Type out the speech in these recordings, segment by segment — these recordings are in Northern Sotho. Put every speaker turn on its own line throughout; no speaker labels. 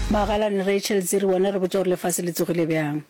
Magalane Rachel Ziri wona re botsa gore lefase le tsogile bjang.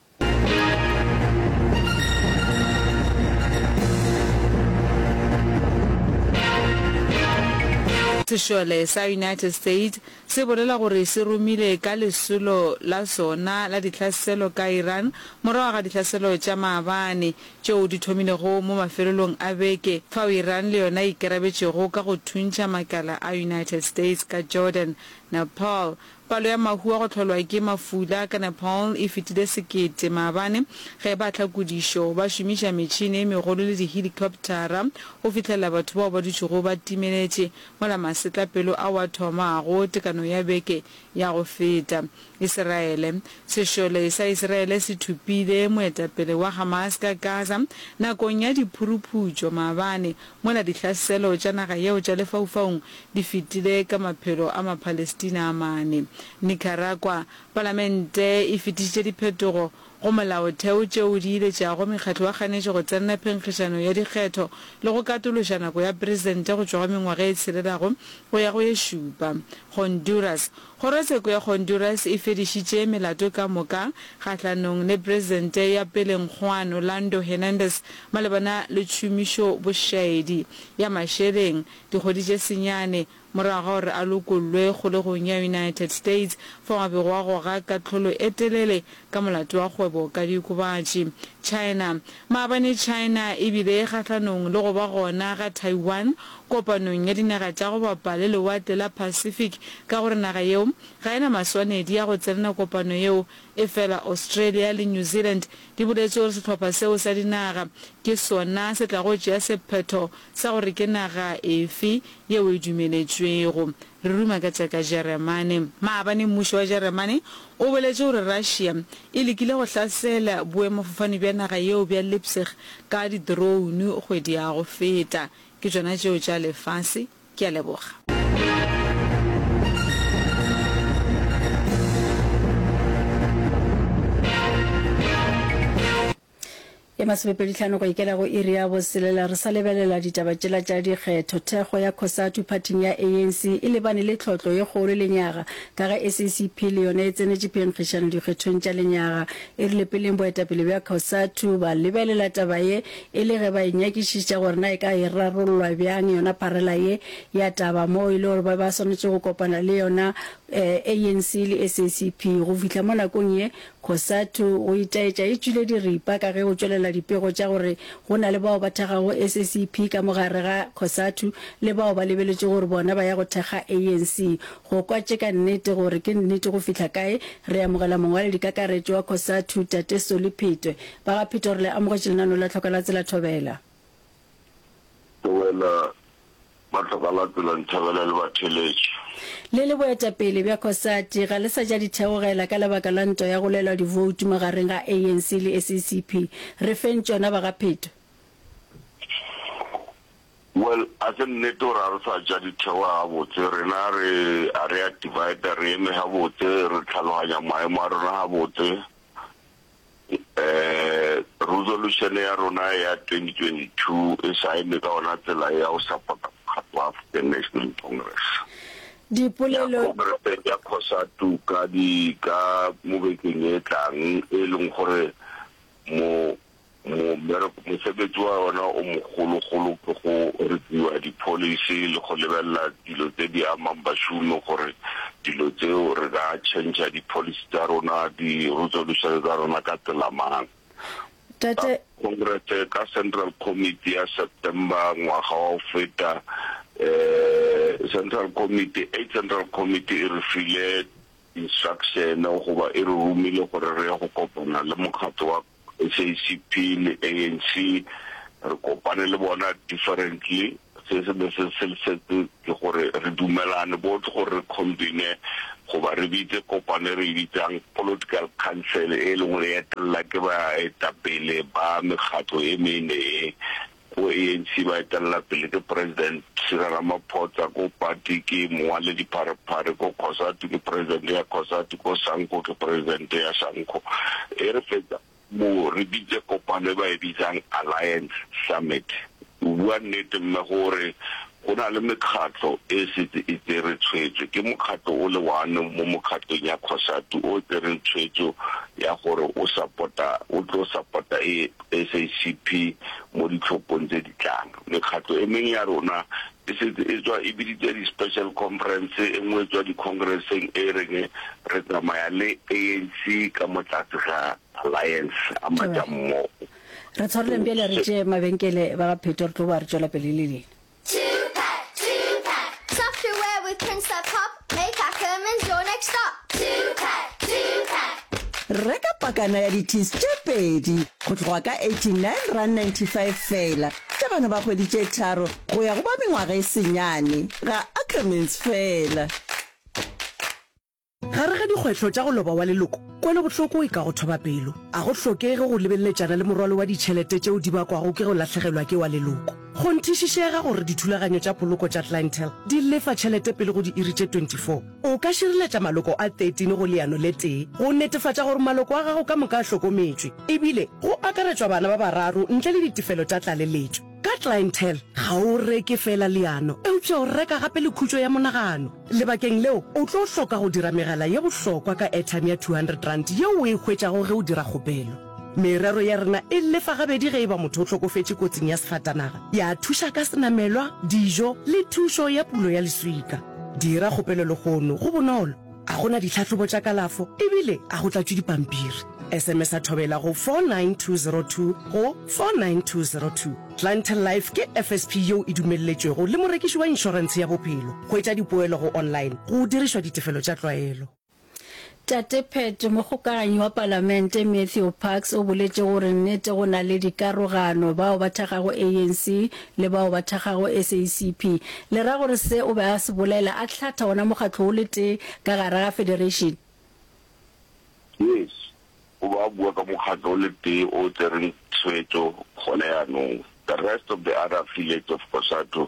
Sešole sa United States se bolela gore se romile ka lesolo la sona la ditlhaselo ka Iran morago ga ditlhaselo tša maabane tšeo di thomilego mo mafelelong a beke fao Iran le yona ikarabetšego ka go thuntša makala a United States ka Jordan, Nepal. Palo ya mahu a go tlholwa ke mafula ka Nepal e fetile 1,000 maabane ge ba tlhakodišo ba šomiša metšhine e megolo le dihelicoptera go fitlhela batho bao ba dutšego ba timeletše mola masetlapelo a wa thomago tekano ya beke ya go feta. Israele sešole sa Israele se thupile moetapele wa Hamas ka Gaza nakong ya diphuruphutšo maabane mola ditlhaselo tša naga yeo tša lefaufaung di fetile ka maphelo a Mapalestina a mane. Nicaragua parlamente e fetišitše diphetogo go molaotheo tšeo di ile tša go mekgatlo wa kganetše go tsenna phenkgišano ya dikgetho le go katološa nako ya presidente go tšwa go mengwaga e tšhelelago go ya go ye šupa. Honduras kgorotsheko ya Honduras e fedišitše melato ka moka kgahlanong le presidente ya peleng Juan Orlando Hernandez malebana le tšhomišo bošaedi ya mašeleng dikgwedi tše senyane morago gore a lokollwe kgolegong ya United States fo gabego wa go ga katlholo e telele ka molato wa kgwebo ka diokobatši. China maabane China e bile kgahlanong le go ba gona ga Taiwan kopanong ya dinaga tša go bapa le lewatle la Pacific ka gore naga yeo ga ena maswanedi ya go tsenela kopano yeo e fela Australia le New Zealand di boletše gore sehlopha seo sa dinaga ke sona se tla go tšea sephetho sa gore ke naga efe yeo e dumeletšwego. Re ruma ka tša ka Jeremane maabane mmušo wa Jeremane o boletše gore Russia e lekile go hlasela boemafofane bja naga yeo bja Leipzig ka di-drone kgwedi ya go feta. Ke tšona tšeo tša lefase. Ke a leboga.
E masebepeditlhano go ikela go iri ya boselela re sa lebelela ditaba tšela tša dikgetho. Thekgo ya COSATU parting ya ANC e lebane le tlhotlo ye kgolo lenyaga ka ga SACP le yone e tsenetše phenkgišano dikgethong tša lenyaga e rile peleng boetapele bja COSATU ba lebelela taba ye e le ge ba inyakišiša gore na e ka e rarollwa bjang yona pharela ye ya taba mo e le gore ba swanetše go kopana le yona ANC le SACP go fihla mo nakong ye COSATU go itaetša e tšwile diripa ka ge go tšwelela dipego tša gore go na le bao ba thagago SACP ka mogare ga COSATU le bao ba lebeletše gore bona ba ya go thega ANC. Go kwa tše ka nnete gore ke nnete go fihla kae re amogela mongwaledi kakaretšo wa COSATU Tate Soli Phitwe ba ga Phitwe gore le amogetše lenano la tlhoka la tsela thobela
matlokala tsela nthabela le batheletše
le le boetapele bja COSATU ga le sa ja ditheogela ka lebaka la nto ya go lelwa divoutu magareng ga ANC le SACP re feng tšona ba ga Phitwe.
well a se nnete gore a re sa ja ditheo ga botse rena re a divide re eme ga botse re tlhaloganya maemo a rona ga botse. Resolution ya rona ya 2022 e saene ka ona tsela ya go support African National Congress.
Dipolelo
ya COSATU ka mo bekeng e tlang e leng gore mo mosebetsi wa ona o mogologolo ke go reviwa di-policy le go lebelela dilo tse di amang bašomi gore dilo tseo re ka change di-policy tsa rona di-resolution tsa rona ka tsela mang.
Tate
Congress ka Central Committee ya September ngwaga wa feta Central Committee e re file instruction go ba e re rumile gore re go kopana le mokgatlo wa SACP le ANC re kopane le bona differently se ke gore re dumelane botlhe gore re combine go ba re bitse kopane re bitsang political council e leng gore e etella ke ba etapele ba mekgatlo e mene go ANC ba etella pele ke president Cyril Ramaphosa go party ke moaledi Pharephare go COSATU ke president ya COSATU go SANCO ke president ya SANCO e re fetsa mo re bitse kopane ba e bitsang Alliance Summit. Bua nnete mme gore go na le mekgatlo e setse e tsere tshwetso ke mokgatlo o le one mo mokgatlong ya COSATU o tsere tshwetso ya gore o tlo supporta SACP mo ditlhophong tse di tlang. Mekgatlo e mengwe ya rona e setse e tswa e biditse di-special conference e nngwe tswa di-congresseng e reng re tsamaya le ANC ka mo tlase ga alliance a majammogo.
Re tshwareleng pele re tšee mabenkele ba ga Pheto re tlo ba re tswela pele le lena.
Software with Prince Pop, make Ackerman's your next stop. 2-pack.
Reka pakana ya di-teas tše pedi go tloga ka 89.95 fela tša bana ba kgwedi tše tharo go ya go ba mengwaga e senyane ga Ackermans fela.
Gare ga dikgwetlho tša go loba wa leloko kwele bohloko e ka go thoba pelo a go hlokege go lebelletšana le morwalo wa ditšhelete tšeo di bakwago ke go latlhegelwa ke wa leloko. Go nthišišega gore dithulaganyo tša poloko tša clientele di lefa tšhelete pele go di iri tše 24. O ka šireletša maloko a 13 go leano le tee go netefatša gore maloko a gago ka moka a hlokometšwe ebile go akaretšwa bana ba bararo ntle le ditefelo tša tlaleletšo. Ka clientele ga o reke fela leano eupša o reka gape le khutšo ya monagano. Lebakeng leo o tlo hloka go dira megala ye bohlokwa ka airtime ya 200 rand yeo o e hwetšago ge o dira kgopelo. Merero ya rena e lefa gabedi ge e ba motho o hlokofetše kotsing ya sefatanaga ya thuša ka senamelwa dijo le thušo ya pulo ya leswika. Dira kgopelo le gono go bonolo a gona ditlhatlhobo tša kalafo ebile a go tlatšwe dipampiri. SMS a thobela go 49202 go 49202. Clientele Life ke FSP yeo e dumelletšwego le morekiši wa inšorense ya bophelo. Hwetša dipoelo go online go dirišwa ditefelo tša tlwaelo.
Tate Pheto mogokaganyi wa Palamente Matthew Parks o boletše gore nnete go na le dikarogano bao ba thagago ANC le bao ba thagago SACP. Le ra gore se o be a se bolela a tlhatha ona mokgatlo o le tee ka gare ga federation.
Yes, o ba bua ka mokgatlo o le tee o tsereng tshwetso gone yaanong. The rest of the other affiliates of COSATU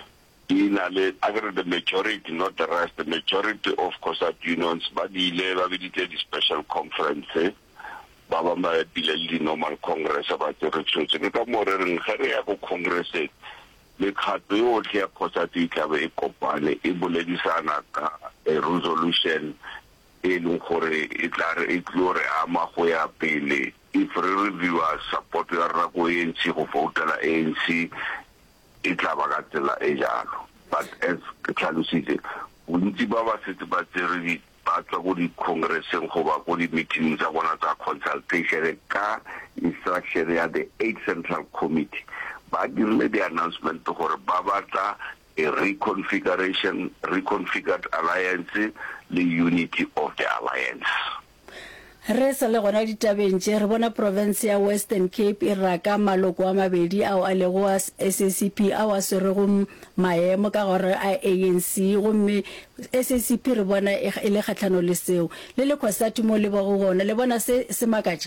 the majority, not the rest, the majority of COSATU unions, but the special conference, Baba the normal congress about the research. And the more than congress, the Katu here COSATU have a company, Ibuledisana, a resolution, Itlore Amahoya Pele. If reviewers support the ANC who voted ANC, itlabagatela ejalo. But as Kalusite, bontsi ba ba setse ba tsere ba tswa go di congresseng go ba go di meetings tsa bona tsa consultation ka instruction ya the 8 Central Committee. Ba dirile the announcement gore ba batla a reconfigured alliance, the unity of the alliance.
Re sa le gona ditabeng tše re bona province ya Western Cape e raka maloko a mabedi ao a lego a SACP ao a swerego maemo ka gore a ANC gomme SACP re bona e le kgatlhano le seo le le COSATU mo le bogo gona le bona se makatša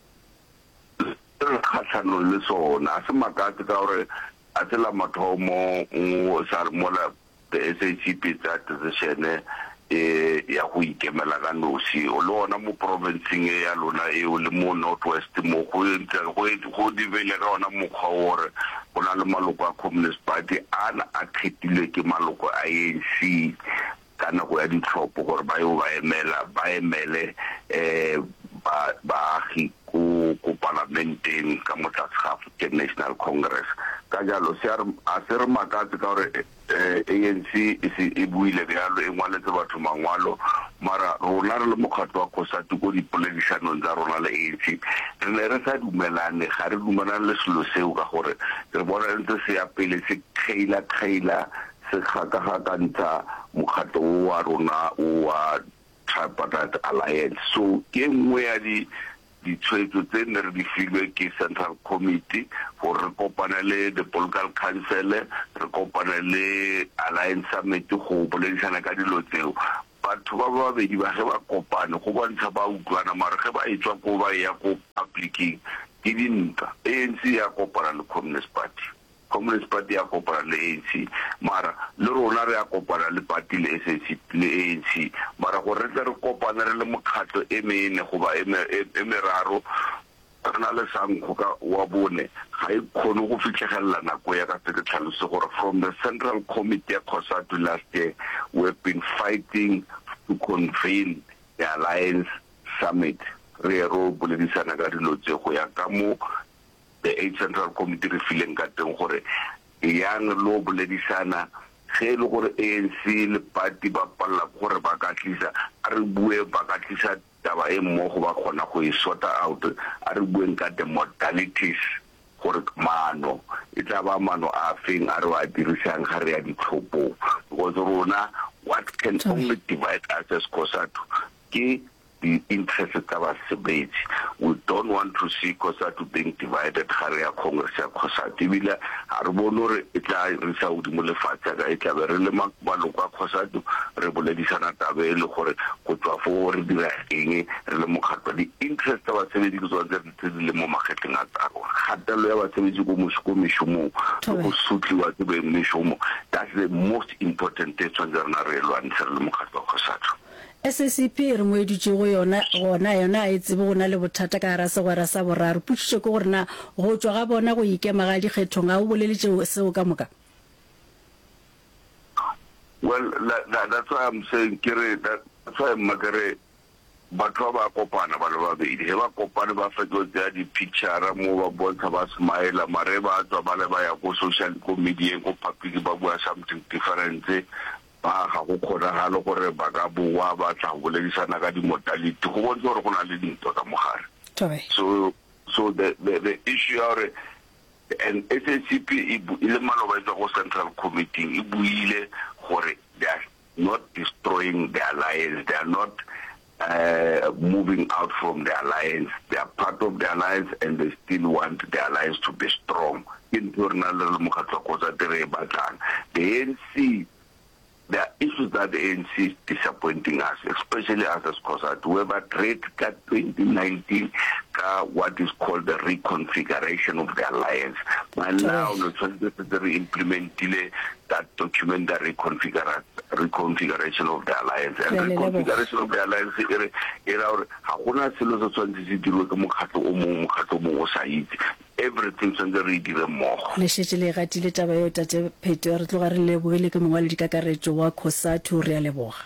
re kgatlhano le sona se makatša ka gore a tsela mathomo sa mola the SACP tsa decision ya go ikemela ka nosi o lona mo provinceng ya lona e o le mo northwest mo go dibele ka ona mokgwa gore go na le maloko a Communist Party ana a kgethilwe ke maloko a ANC ka nako ya ditlhopho gore ba emele baagi ko parlamenteng ka motlhatse ga African National Congress ka jalo a se re makatse ka gore ANC e buile bjalo e ngwaletse batho mangwalo mara rona re le mokgatlo wa COSATU ko dipoledišanong tsa rona le ANC re ne re sa dumelane ga re dumelane le selo seo ka gore re bona ntse se ya pele se kgeila se gakagakantsa mokgatlo wa rona wa Tripartite Alliance. So ke nngwe ya ditshwetso tse ne re di filwe ke Central Committee gore re kopane le the Political Council, re kopane le Alliance Summit go boledišana ka dilo tseo. Batho ba babedi ba ge ba kopane go bontsha ba utlwana mara ge ba etswa ko ba ya ko publicing ke dinta. ANC ya kopana le Communist Party ya kopana le ANC mara le rona re ya kopana le party le SACP le ANC mara gore re kopana re le mokgatlo e mene go ba emeraro re na le Sankgo ka wa bone ga e kgone go fitlhegelela nako ya ka tse tlhalose gore from the Central Committee ya COSATU last year we've been fighting to convene the Alliance Summit re ro boledisana ka dilo tse go ya ka mo the 8 Central Committee re fileng ka teng gore yang lo boledisana ge le gore ANC le party ba palla gore ba ka tlisa a re bue ba ka tlisa taba e mmogo ba kgona go e sorta out a re bueng ka the modalities gore mano e tla ba mano a feng a re wa dirisang ga re ya ditlhopho because rona what can only divide us as COSATU ke the interests of Sebetsi. We don't want to see COSATU being divided ga re ya Congress ya COSATU ebile a re bone gore e tla re sa udimo lefatshe ka e tla be re le maloko a COSATU re boledisana tabe e le gore go tswa fo re dira eng re le mokgatlo di interest tsa basebetsi ke tsone tse di le mo magetleng a tsa rona kgatelo ya basebetsi ko mešomong go sutliwa ke beng mešomo that's the most important thing tshwanetse rena re lwantsha re le mokgatlo wa COSATU.
SSCP re moeditse go yona a e tsebe go na le bothata ka gara segwera sa boraro pušitše ke gore na go tswa ga bona go ikema ga dikgethong ga o boleletše seo ka moka.
Well, that's why I'm saying that's why makere batho ba kopana ba le babedi he ba kopane ba fetotse di picture mo ba bontsha ba smile mare ba tswa ba le ba ya go social media go public ba bua something different ba ga go khona ga le gore ba ka bua ba tla go boledisana ka di modality go bontsha gore go na le dintwa ka mogare. So the issue are and SSCP ile maloba tswa go Central Committee e buile gore they are not destroying the alliance, they are not moving out from the alliance, they are part of the alliance and they still want the alliance to be strong. In the ANC, there are issues that the ANC is disappointing us, especially us as COSATU. We have a trade cut 2019, what is called the reconfiguration of the alliance. And now, the implementing that document, the reconfiguration of the alliance. And reconfiguration of the alliance, everything on the reading more.
Le šetše le gatile taba yo tate Pheto re tloga re lebogile ke mongwaledi kakaretšo wa COSATU re a leboga.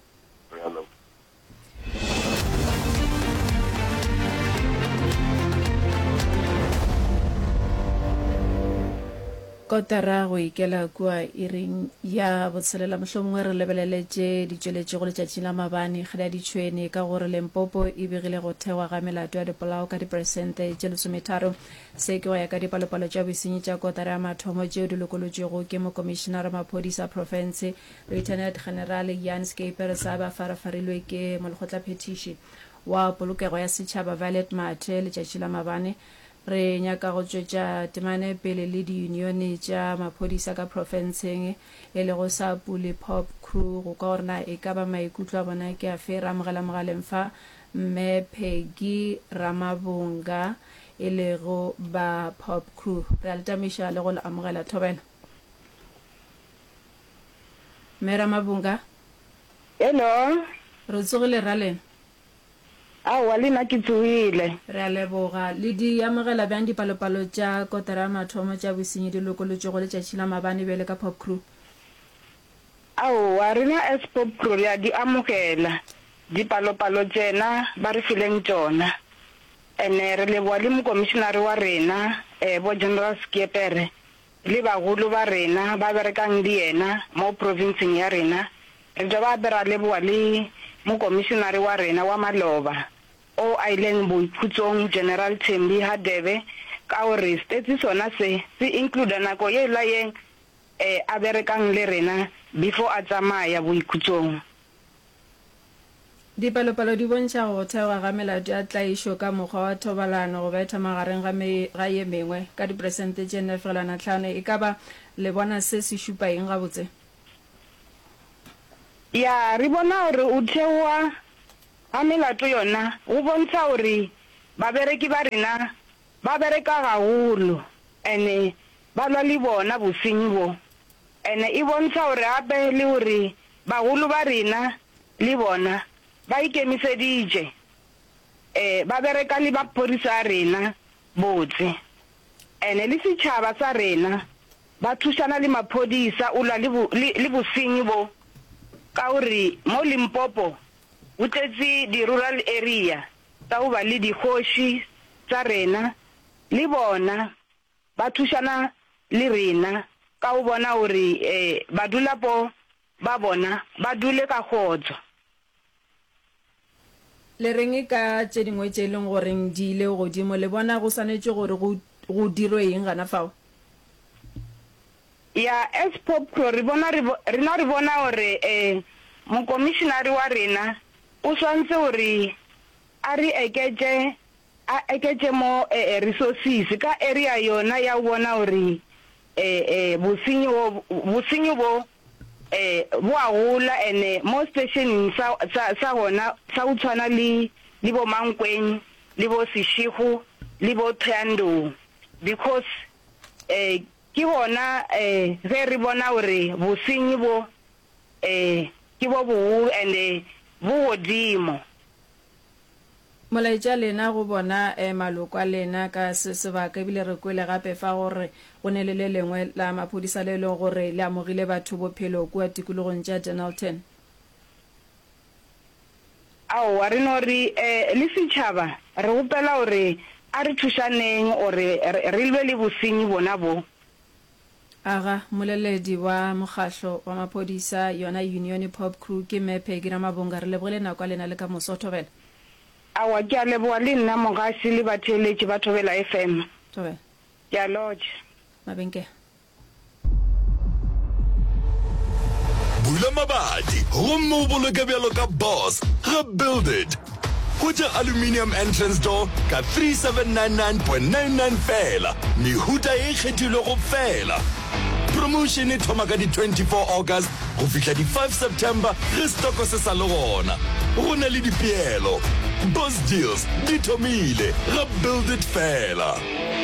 Kotara go ikela kua iring ya botshelela mohlomongwe re lebeleletše ditšweletše go letšatši la mabane kgela ditšhwene ka gore Lempopo e begile go thewa ga melato ya dipolao ka diperesente tše 30 se ke go ya ka dipalopalo tša bosenyi tša kotara ya mathomo tšeo di lokolotšego ke mokomišenara maphodisa profense Lieutenant General Jan Skeper sa ba farafarilwe ke molekgotlaphethiši wa polokego ya setšhaba Violet Mathe letšatši la mabane re nyaka go tšwetša temane pele le di-unione tša maphodisa ka profenseng e le go sa pule pop crew go ka gorena e ka ba maikutlo a bona ke a fe ra amogela mogaleng fa mme Peggy Ramabunga e le go ba pop crew re a letamiša le go le amogela thobela mme Ramabunga.
Hello
re tsogile ra lena
awa le nna ke tsogile
re a leboga le di amogela bjang dipalopalo tša kotara ya mathomo tša bosenyi di lokolotšego go letšatši la mabane bjale ka pop crew.
aowa rena as pop crew re a di amogela dipalopalo tsena ba re fileng tšona ene re leboa le mokomišenare wa rena bo General Skeper le bagolo ba rena ba berekang di ena mo provinceng ya rena re ba bera leboa le mokomišenare wa rena wa Maloba o Island boikhutsong General Thembi Hadebe ka gore state sona se include nako ye la ye a berekang le rena before a tsamaya boikhutsong.
Dipalopalo di bontšha go thewa ga melato ya tlaišo ka mokgwa wa thobalano go betha magareng ga ye mengwe ka diperesente tše 9.5 e ka ba le bona se se šupa eng gabotse.
Ya re bona gore o thewa ga melato yona go bontsha gore babereki ba rena ba bereka gagolo ene ba lwa le bona bosenyi bo ene e bontsha gore gape le gore bagolo ba rena le bona ba ikemiseditše ba bereka le ba porisa rena botse ene le setšhaba sa rena ba thušana le maphodisa o la le bosenyi bo ka gore mo Limpopo o tletse di-rural area tsa go ba le dikgoši tsa rena le bona ba thušana le rena ka go bona gore badulapo ba bona ba dule ka kgotso.
Le reng ka tše dingwe tše leng goreng di ile godimo le bona go swanetše gore go dirwe eng gana fao?
Ya SPOPCO rena re bona gore mokomišenare wa rena o swantse gore a re eketse mo resources ka area yona ya bona gore bosenyi bo a gola ene mo stationeng sa gona sa go tshwana le bo Mankweng le bo Seshego le bo Thohoyandou because ke bona ge re bona gore bosenyi bo ke bo bogolo and bo godimo.
Molaetša lena go bona maloko a lena ka sebaka ebile re kwele gape fa gore go ne le lengwe la maphodisa le leng gore le amogile batho bophelo kua tikologong tša Dennilton.
Aowa re no re le setšhaba re gopela gore a re thušaneng gore re lwe le bosenyi bona bo.
Aga moleledi wa mokgahlo wa maphodisa yona Union Pop Crew ke Mepe Giramabonga re lebogile nako a lena le ka moso Thobela.
Awa ke a leboa le nna mogasi le batheletši ba Thobela FM.
Thobela
ke a lodge
mabenke.
Bula mabadi gomme o boloke bjalo ka boss rebuild it Kuja aluminium entrance door ka 3799.99 fela mehuta e kgethilwe go fela. Promotion e thoma ka di 24 August go fihla di 5 September re stoko se sa le gona. Go na le dipeelo boss deals di thomile rebuild it fela.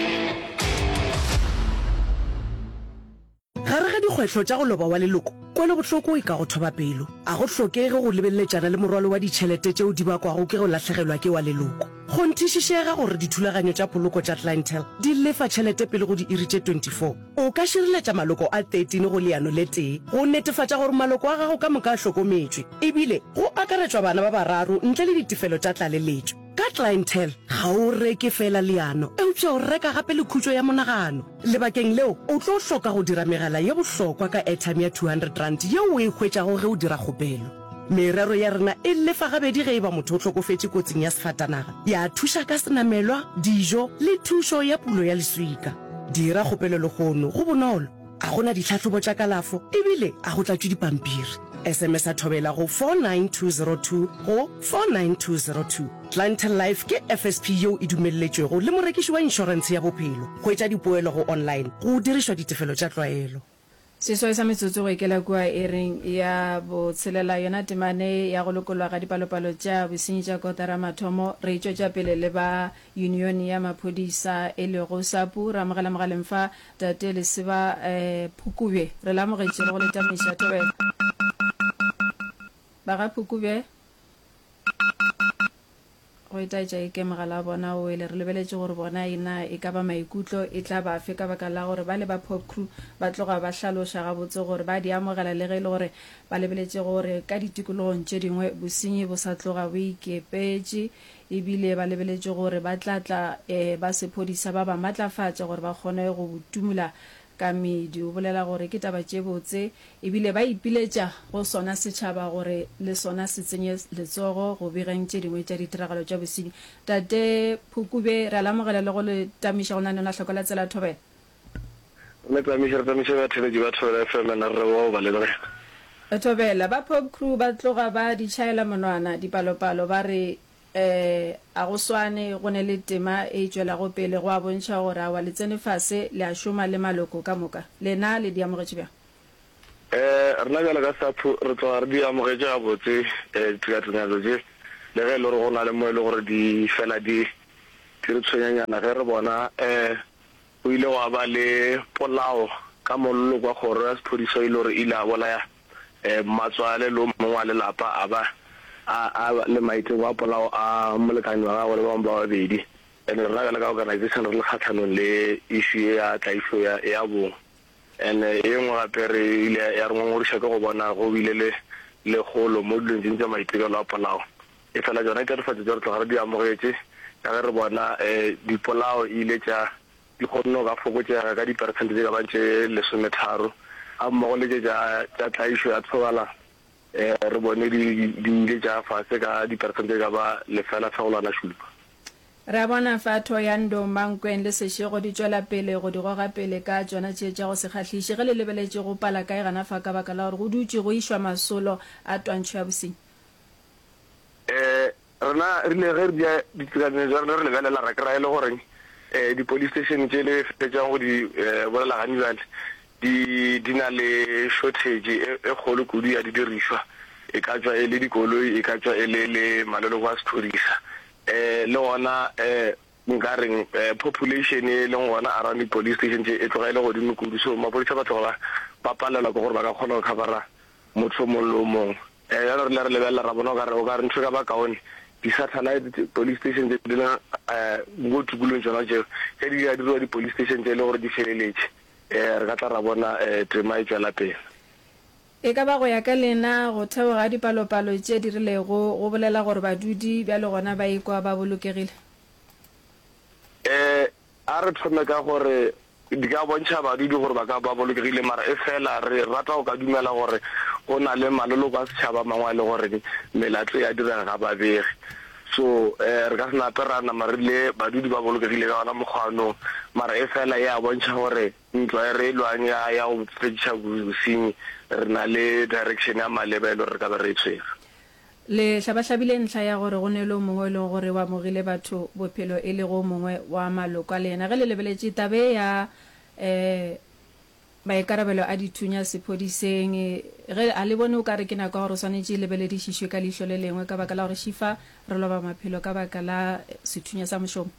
Gare ga dikgwetlho tša go loba wa leloko kwele bohloko e ka go thoba pelo a go hlokege go lebelletšana le morwalo wa ditšhelete tšeo di bakwago ke go lahlegelwa ke wa leloko go nthišišega gore dithulaganyo tša poloko tša clientele di lefa tšhelete pele go di iri tše 24 o ka širiletša maloko a 13 go leano le tee go netefatša gore maloko a gago ka moka a hlokometšwe ebile go akaretšwa bana ba bararo ntle le ditefelo tša tlaleletšo ka clientele ga o reke fela leano eupša o reka gape le khutšo ya monagano lebakeng leo o tlo hloka go dira megala ye bohlokwa ka airtime ya 200 rand yeo o e hwetšago ge o dira kgopelo merero ya rena e lefa gabedi ge e ba motho o hlokofetše kotsing ya sefatanaga ya thuša ka senamelwa dijo le thušo ya pulo ya leswika dira kgopelo legono go bonolo a gona ditlhatlhobo tša kalafo ebile a go tlatšwe dipampiri SMS a thobela go 49202 go 49202 Clientele Life ke FSP yo e dumelletšwego le morekiši wa insurance ya bophelo go etša dipoelo go online go dirišwa ditefelo tša tlwaelo.
Seswa sa metsotso go ikela kua ering ya botshelela yona temane ya go lokolwa ga dipalopalo tša bosenyi tša kotara mathomo re itšwetša pele le ba Union ya maphodisa e lego SAPU ra amogela mogaleng fa tate Leseba Phukubje re la amogetše go letamiša Thobela baga Phukubje go itaetša e ke mogala a bona o ele re lebeletše gore bona ena e ka ba maikutlo e tla ba fe ka baka la gore ba le ba Pop Crew ba tloga ba hlaloša gabotse gore ba di amogela le ge e le gore ba lebeletše gore ka ditikologong tše dingwe bosenyi bo sa tloga bo ikepetše ebile ba lebeletše gore ba tlatla ba sephodisa ba ba matlafatša gore ba kgone go tumula ka medi o bolela gore ke taba tše botse ebile ba ipiletša go sona setšhaba gore le sona se tsenye letsogo go begeng tše dingwe tša ditiragalo tša bosenyi tate Phukubje re alamogela le go le tamiša go nane la hloko la tsela Thobela
le tamiša ba theletši ba Thobela FM na re wa ba le re
Thobela ba Pop Crew ba tloga ba di tšhaela monwana dipalopalo ba re a go swane go ne le tema e tšwela go pele go a bontšha gore a wa le tsene fase le a šoma le maloko ka moka lena le di amogetše bjang
rena bjale ka SAPU re tloga re di amogetše gabotse ditekatekanyetso tše le ge e le gore go na le mo e le gore di fela di re tshwenyanyana ge re bona o ile wa ba le polao ka mololo kwa kgoro ya sephodisa ile gore ile a bolaya matswale le mongwe wa lelapa a ba a le maiteko a polao a molekane wa gagwe le bangwe ba babedi and rena ka organization re le kgatlhanong le issue ya tlaifo ya bong and e nngwe gape re ile ya re ngongorisa ke go bona go bile le golo mo dilong tse maitekelo a polao e fela jona iterefatse tse re tloga re di amogetse ka ge re bona dipolao ile tša di kgonne ka fokotsega ka diperesente tse ka bantse 13 a mmogo le tša tlaišo ya thobalano re bone di ile tša fatshe ka diperesente ka ba 0.7.
ra bona fatho ya Ndomankweni le Seshego di tswela pele go di goga pele ka tsona tše tša go se kgatlhiše ge le lebeletše go pala kae gana fa ka baka la gore go dutse go išwa masolo a twantsho ya bosenyi.
Rena re le ge dia ditsaneng tsa rena re lebelela ra kry-a le gore di police station tše le fetšang go di bolela gane jale di na le shortage e kgolo kudu ya didirishwa e ka tswa e le dikoloi e ka tswa e le maloloko a storisa le gona nkareng population e leng gona around the police station e tloga e le godimo kudu so mapodisa ba tloga ba palela ke gore ba ka kgona go covera motho mo le mongwe ya re le lebelela ra bona o ka re ntho ka ba kaone di-satellite police station tse di na mo tukulong tsona tseo tse di diriwa di-police station tse e le gore di feleletse re ka tla ra bona tema e tswela pele.
E ka ba go ya ka lena go theoga dipalopalo tše di rilego go bolela gore badudi bja le gona ba ikwa ba bolokegile?
A re thome ka gore di ka bontšha badudi gore ba ka ba bolokegile mara e fela re rata go ka dumela gore go na le maloloko a setšhaba mangwe a le gore melatlo ya direga ga babege so re ka senape ra nama re le badudi ba bolokegile ka gona mokgwanong mara e fela e a bontšha gore ntlo e re e lwang ya go fediša bosenyi re na le direction ya maleba e le gore re ka be re e tshwere.
Le hlabahlabile ntlha ya gore go ne le o mongwe e leng gore wa mogile batho bophelo e le go mongwe wa maloko a le ena ge le lebeletše tabe ya maikarabelo a dithunya sephodiseng ge a le bone o ka re ke nako gore o swanetše lebeledišišwe ka leišo le lengwe ka baka la gore šifa re loba maphelo ka baka la sethunya sa mošomo?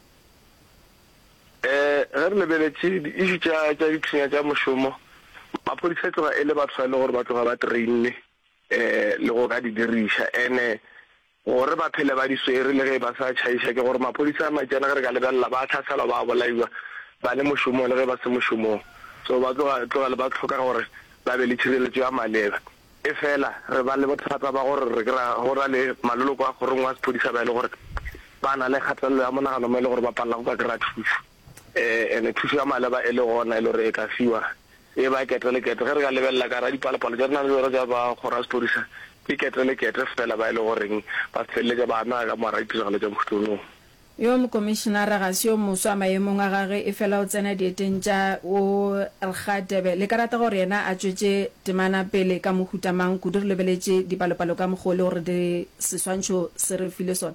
Ge re lebeletše išu tša dithunya tša mošomo maphodisa e tloga e le batho ba e le gore ba tloga ba trainne le go ka di diriša ene gore ba phele ba di swere le ge ba sa tšhaiša ke gore maphodisa a matšana ge re ka lebelela ba tlhaselwa ba bolaiwa ba le mošomong le ge ba se mošomong so ba tlogale ba tlhoka gore ba be le tšhireletšo ya maleba e fela re ba le bothata ba gore re kry-a go na le maloloko a goreng wa sephodisa ba e le gore ba na le kgatelelo ya monagano mo e le gore ba palela go ka kry-a thuso ene thuso ya maleba e le gona e le gore e ka fiwa e ba ketelekete ge re ka lebelela ka ra dipalopalo tša rena le jore ja ba kgora sephodisa ke ketelekete fela ba e le goreng ba feleletša ba amega ka moara ditiragalo tša moštonong.
Yo mokomišenara ga se yo moswa maemong a gage e fela o tsena dieteng tša o Rgadebe le ka rata gore yena a tšwetše temana pele ka mohutamang kudu re lebeletše dipalopalo ka mokgwa le gore seswantšho se re file sona?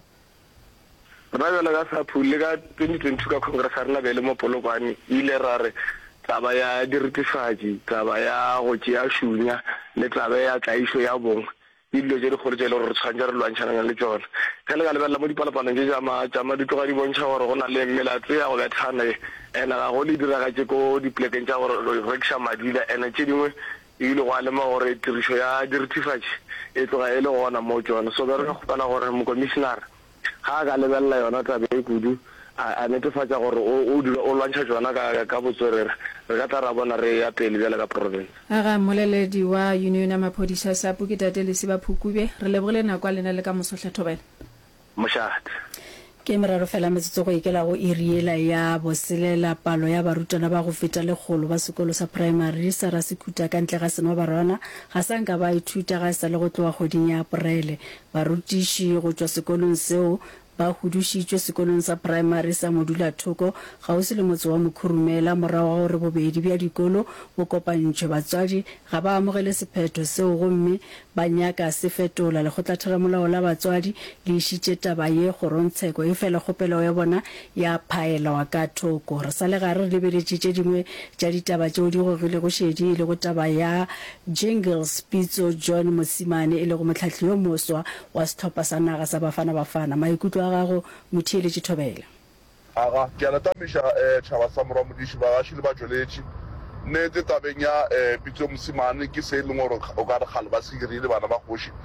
Rena bjale ka saphule ka 2022 ka congress a rena bele mo Polokwane ile ra re taba ya diritifatši taba ya go tšea šunya le taba ya tlaišo ya bong dilo tše dikgolo tše e le gore re tshwantse re lwantšhanang le tsona ge le ka lebelela mo dipalopalong tše tšama di tloga di bontšha gore go na le melato ya go bethana ene ga go le diragatše ko dipolekeng tša gore rekša madila ene tše dingwe e ile go a lema gore tirišo ya diritifatši e tloga e le gona mo tsona so be re ka kgopela gore mokomišenara ga a ka lebelela yona tabe e kudu a netefatša gore o lwantšha tsona ka botswerere re ka tla ra bona re ya pele bjale ka province.
Aga moleledi wa union ya maphodisa SAPO ke tate Lesiba Phukubje re lebogile nako a lena le ka mosotlha thobela
mošate
ke meraro fela metsotso go ikela go iriela ya boselela palo ya barutwana ba go feta lekgolo ba sekolo sa primary sa ra sekuta ka ntle ga seno barwana ga sanka ba ithuta ga sa le go tloa kgoding ya Aprele barutiši go tswa sekolong seo ba hudušitšwe sekolong sa primary sa Modula Thoko gausi le motse wa Mokhurumela morago wa gore bobedi bja dikolo bo kopantšwe batswadi ga ba amogele sephetho seo gomme ba nyaka se fetola le go tlathala molao la batswadi le išitše taba ye kgorontsheko e fela kgopelo ya bona ya phaela wa ka thoko re sa le gare re lebeletše tše dingwe tša ditaba tšeo di gogile go šedi le go taba ya Jingles Pitso John Mosimane e le go motlhatlhi yo moswa wa setlhopha sa naga sa Bafana Bafana maikutlo gago motheeletše thobela
aga ke a letamiša tšhaba sa morwa modiši ba gaši le ba tšweletše nnete tabeng ya Pitso Mosimane ke se e leng gore o ka re gale ba se dirile bana ba kgoši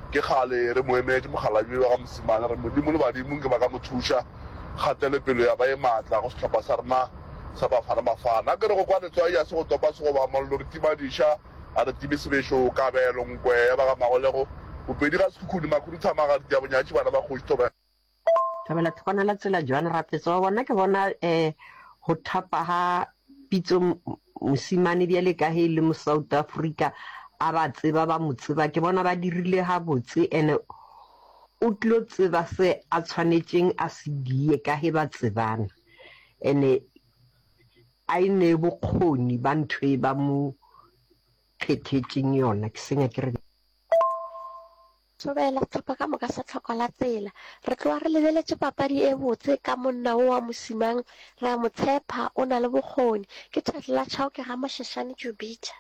ke gale re mo emetse mogalabi wa ga mosimane re modimo le badimo ke ba ka mo thuša kgatele pelo ya ba e matla go setlhopha sa rena sa Bafana Bafana ke re go kwa letswai ya se go topa se go ba mollo re timadiša a re tibe sebešo kabelo nkwe ya ba ga magolego bopedi ga sekhukhudi makhudithamaga ya bonyatši bana ba kgoši toba
Thabela Thokwana la tsela Joan Rapetso wa bona ke bona ho thapa ha Pitso Mosimane bjale ka he le mo South Africa a ba tseba ba motseba ke bona ba dirile ha botse ene o tlo tseba se a tshwanetseng a se die ka he ba tsebana ene a ine bokgoni ba ntwe ba mo phethetseng yona ke senya ke re
Sobela tsapa ka moka sa tlhoko la tsela re tloa re lebeletse papadi e botse ka monna wa Mosimane ra mo tshepa o na le bokgoni ke Thahlela Chao ke ga Mashashane Jubita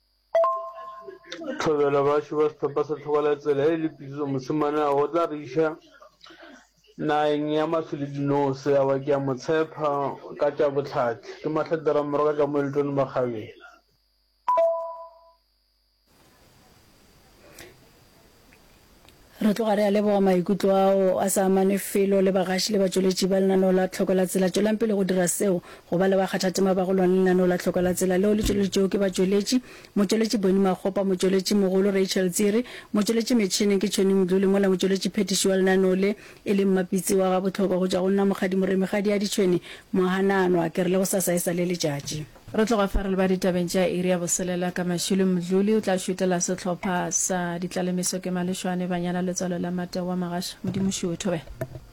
Thobela ba shwa setlhopha sa tlhoko la tsela e le Pitso Mosimane a go tla re isha naeng ya masole dinose a wa ke a mo tshepa ka tša botlhatli ke mahlatela moroka ka mo Elton Magabeng
re tloga re a leboga maikutlo ao a sa amane felo le bagaši le batšweletši ba lenaneo la tlhoko la tsela tšwelang pele go dira seo go ba le bakgathatema ba go lwana lenaneo la tlhoko la tsela leo le tšweletšeo ke batšweletši motšweletši Boni Magopa motšweletši mogolo Rachel Tsiri motšweletši metšhineng ke Tšhoni Mdluli mola motšweletši phetiši wa lenaneo le e leng Mapitsi wa ga botlhokwa go tša go nna mogadi moremegadi ya ditšhweni mohananwa ke re le go sasa e sa le letšatši
re tloga fa re le ba ditabeng tša area boselela ka Mashilo Mdluli o tla šutela setlhopha sa ditlalemiso ke Malešwane banyana letswalo la Mate wa Magasha modimo šuwe Thobela